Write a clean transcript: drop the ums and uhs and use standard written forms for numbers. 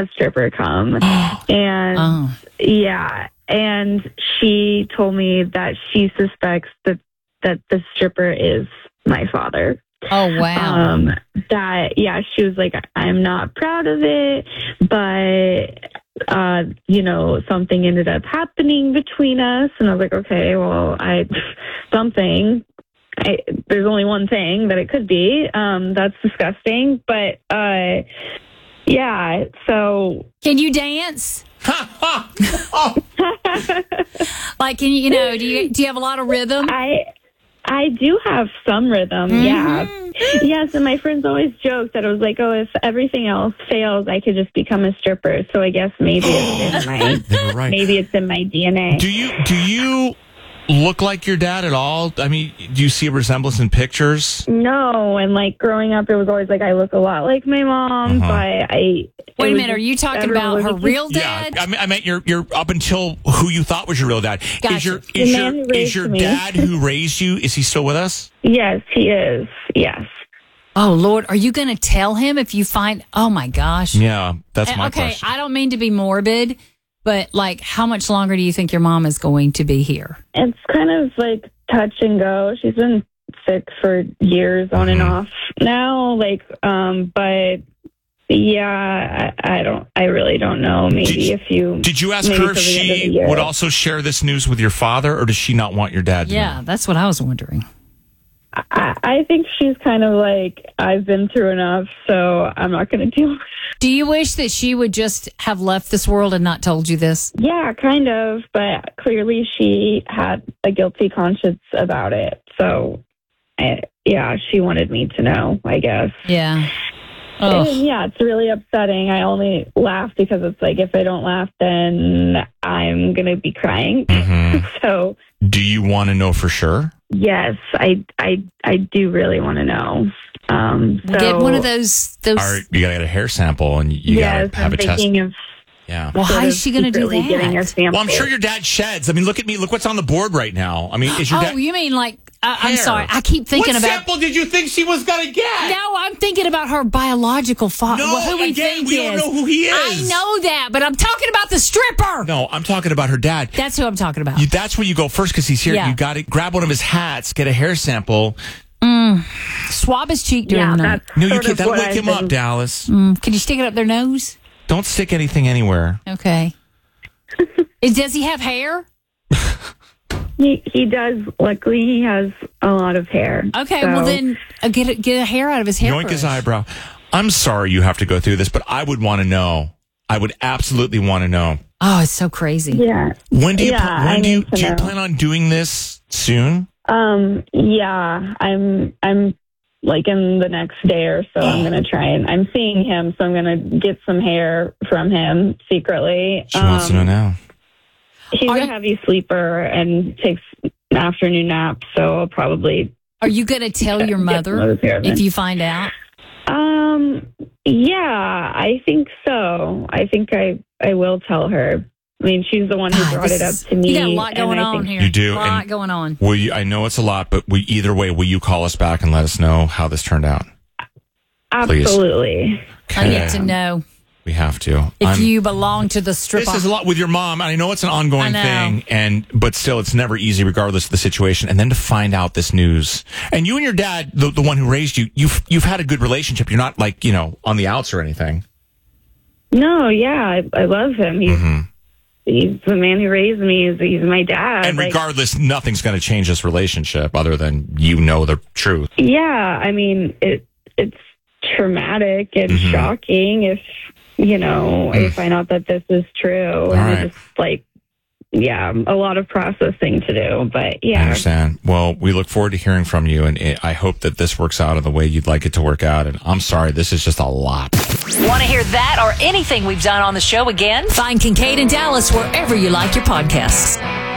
a stripper come. And yeah, and she told me that she suspects that the stripper is my father. Oh, wow. She was like, I'm not proud of it, but something ended up happening between us. And I was like, okay, well, there's only one thing that it could be. That's disgusting. But, so. Can you dance? Like, can you, do you have a lot of rhythm? I do have some rhythm, yeah. Yes, and my friends always joke that it was like, oh, if everything else fails, I could just become a stripper. So I guess maybe it's in my maybe it's in my DNA. Do you look like your dad at all? I mean, do you see a resemblance in pictures? No, and like growing up, it was always like I look a lot like my mom, but I. Wait a minute, are you talking about her real dad? Yeah, I meant you're up until who you thought was your real dad. Gotcha. Is your dad who raised you? Is he still with us? Yes, he is. Yes. Oh Lord, are you going to tell him if you find? Oh my gosh. Yeah, that's my question. I don't mean to be morbid, but like, how much longer do you think your mom is going to be here? It's kind of like touch and go. She's been sick for years on and off now. But yeah, I really don't know. Maybe Did you ask her if she would also share this news with your father, or does she not want your dad to know? Yeah, that's what I was wondering. I think she's kind of like, I've been through enough, so I'm not going to deal with it. Do you wish that she would just have left this world and not told you this? Yeah, kind of, but clearly she had a guilty conscience about it. So, she wanted me to know, I guess. Yeah. And it's really upsetting. I only laugh because it's like, if I don't laugh, then I'm going to be crying. So, do you want to know for sure? Yes, I do really want to know. Get one of those. You gotta get a hair sample, and you gotta have a test. Yeah. Well, how is she going to do that? Well, I'm sure your dad sheds. I mean, look at me. Look what's on the board right now. I mean, is your dad? Oh, you mean like? I'm sorry. I keep thinking what about. What sample did you think she was going to get? No, I'm thinking about her biological father. No, who we don't know who he is. I know that, but I'm talking about the stripper. No, I'm talking about her dad. That's who I'm talking about. That's where you go first because he's here. Yeah. You got to grab one of his hats, get a hair sample. Swab his cheek during the night. No, you can't. That'll wake him up, Dallas. Can you stick it up their nose? Don't stick anything anywhere. Okay. Does he have hair? He does. Luckily, he has a lot of hair. Okay, well then get a hair out of his hair. Yoink his eyebrow. I'm sorry you have to go through this, but I would want to know. I would absolutely want to know. Oh, it's so crazy. Yeah. When do you plan on doing this soon? Yeah, I'm like in the next day or so. I'm going to try and I'm seeing him, so I'm going to get some hair from him secretly. She wants to know now. He's a heavy sleeper and takes afternoon naps, so I'll probably. Are you going to tell your mother if you find out? Yeah, I think so. I think I will tell her. I mean, she's the one who brought it up to me. You got a lot going on here. You do. A lot going on. I know it's a lot, but either way, will you call us back and let us know how this turned out? Absolutely. Okay. I need to know. We have to. If you belong to the strip. This is a lot with your mom. And I know it's an ongoing thing, but still, it's never easy, regardless of the situation. And then to find out this news, and you and your dad, the one who raised you, you've had a good relationship. You're not like on the outs or anything. No, yeah, I love him. He's the man who raised me. He's my dad. And regardless, nothing's going to change this relationship other than the truth. Yeah, I mean it's traumatic and shocking if. I find out that this is true. And it's just a lot of processing to do. But yeah. I understand. Well, we look forward to hearing from you. And I hope that this works out in the way you'd like it to work out. And I'm sorry, this is just a lot. Want to hear that or anything we've done on the show again? Find Kincaid and Dallas wherever you like your podcasts.